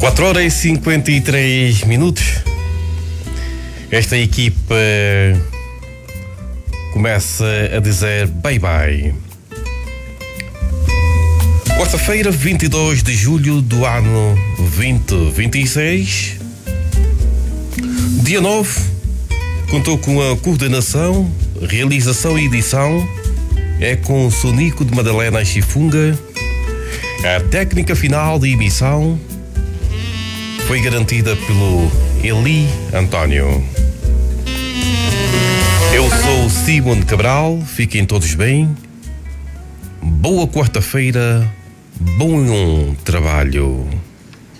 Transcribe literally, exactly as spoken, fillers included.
quatro horas e cinquenta e três minutos. Esta equipa começa a dizer bye bye. Quarta-feira, vinte e dois de julho do ano vinte vinte e seis. Dia nove. Contou com a coordenação, realização e edição. É com o Sonico de Madalena Chifunga. A técnica final de emissão foi garantida pelo Eli António. Eu sou o Simon Cabral, fiquem todos bem. Boa quarta-feira, bom trabalho.